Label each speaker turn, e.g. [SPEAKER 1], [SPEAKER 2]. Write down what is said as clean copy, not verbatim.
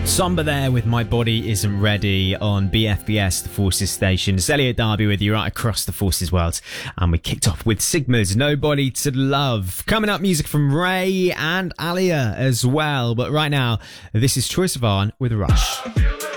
[SPEAKER 1] Somber there with My Body Isn't Ready on BFBS, the Forces station. It's Elliot Darby with you right across the Forces world. And we kicked off with Sigma's Nobody to Love. Coming up, music from Ray and Alia as well. But right now, this is Troye Sivan with Rush.